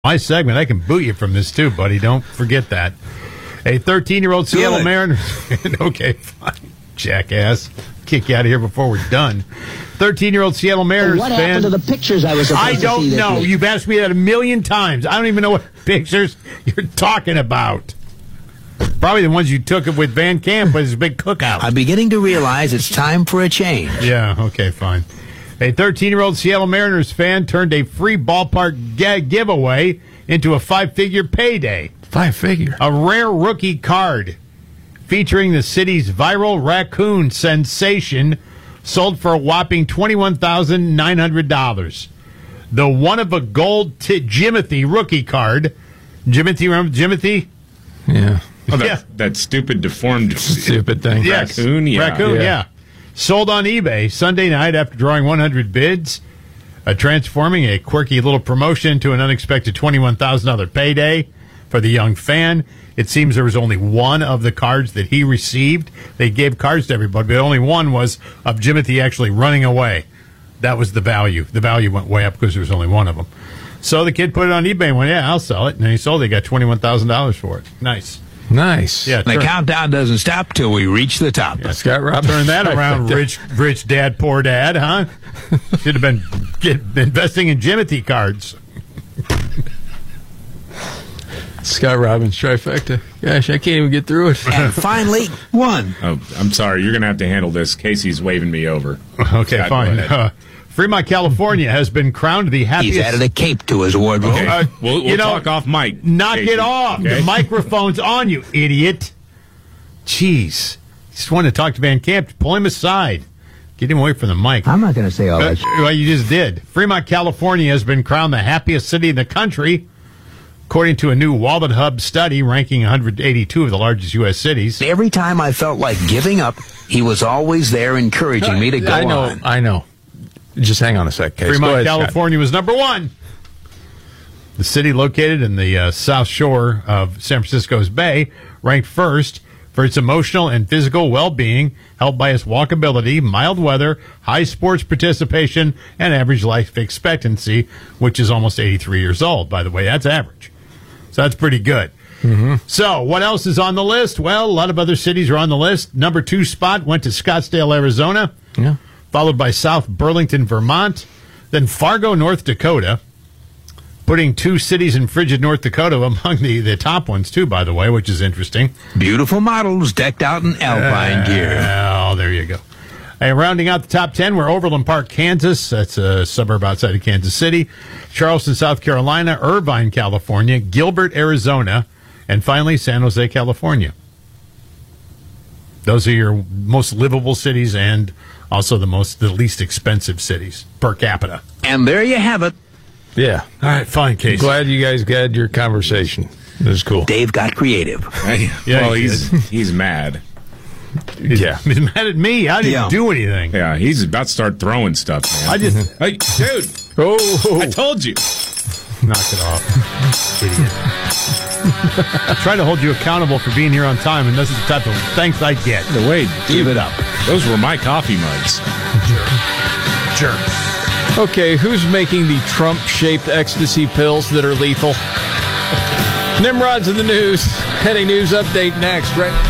My segment, I can boot you from this too, buddy. Don't forget that. A 13-year-old Seattle Mariners. Okay, fine, jackass. Kick you out of here before we're done. 13-year-old Seattle Mariners what fan. What happened to the pictures I was supposed to see? I don't know. You've asked me that a million times. I don't even know what pictures you're talking about. Probably the ones you took with Van Camp with his big cookout. I'm beginning to realize it's time for a change. Yeah, okay, fine. A 13-year-old Seattle Mariners fan turned a free ballpark giveaway into a five-figure payday. Five-figure? A rare rookie card featuring the city's viral raccoon sensation sold for a whopping $21,900. The one-of-a-gold Jimothy rookie card. Jimothy, remember Jimothy? Yeah. Oh, that stupid, deformed stupid thing. Yes. Raccoon? Yeah. Raccoon, yeah. Sold on eBay Sunday night after drawing 100 bids, transforming a quirky little promotion to an unexpected $21,000 payday for the young fan. It seems there was only one of the cards that he received. They gave cards to everybody, but only one was of Jimothy actually running away. That was the value. The value went way up because there was only one of them. So the kid put it on eBay and went, yeah, I'll sell it. And he sold it. He got $21,000 for it. Nice. Nice. Yeah, the countdown doesn't stop till we reach the top. Yeah, Scott Robinson. Turn that around, rich dad, poor dad, huh? Should have been investing in Jimothy cards. Scott Robbins trifecta. Gosh, I can't even get through it. And finally, one. Oh, I'm sorry. You're going to have to handle this. Casey's waving me over. Okay, Scott, fine. Fremont, California has been crowned the happiest. He's added a cape to his wardrobe. Okay. We'll talk off mic. Knock Casey. it off. Okay? The microphone's on, you idiot. Jeez. Just wanted to talk to Van Camp. Pull him aside. Get him away from the mic. I'm not going to say all that. Well, you just did. Fremont, California has been crowned the happiest city in the country, according to a new Wallet Hub study ranking 182 of the largest U.S. cities. Every time I felt like giving up, he was always there encouraging me to go on. I know. Just hang on a sec, Case. Fremont, ahead, California was number one. The city located in the south shore of San Francisco's Bay ranked first for its emotional and physical well-being, helped by its walkability, mild weather, high sports participation, and average life expectancy, which is almost 83 years old, by the way. That's average. So that's pretty good. Mm-hmm. So what else is on the list? Well, a lot of other cities are on the list. Number 2 spot went to Scottsdale, Arizona. Yeah. Followed by South Burlington, Vermont, then Fargo, North Dakota, putting 2 cities in frigid North Dakota among the top ones, too, by the way, which is interesting. Beautiful models decked out in alpine gear. Oh, there you go. And rounding out the top 10, we're Overland Park, Kansas. That's a suburb outside of Kansas City. Charleston, South Carolina. Irvine, California. Gilbert, Arizona. And finally, San Jose, California. Those are your most livable cities and also the least expensive cities per capita. And there you have it. Yeah. All right, fine, Casey. Glad you guys had your conversation. It was cool. Dave got creative. Yeah, well, he's mad. Yeah. He's mad at me. I didn't do anything. Yeah, he's about to start throwing stuff, man. I just... Hey, dude. Oh. I told you. Knock it off. Idiot. I try to hold you accountable for being here on time, and this is the type of thanks I get. No, wait. Give it up. Those were my coffee mugs. Jerk. Okay, who's making the Trump-shaped ecstasy pills that are lethal? Nimrod's in the news. Heading news update next, right?